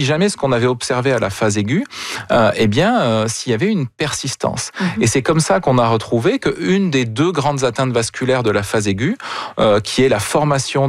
jamais ce qu'on avait observé à la phase aiguë, s'il y avait une persistance. Et c'est comme ça qu'on a retrouvé qu'une des deux grandes atteintes vasculaires de la phase aiguë, qui est la formation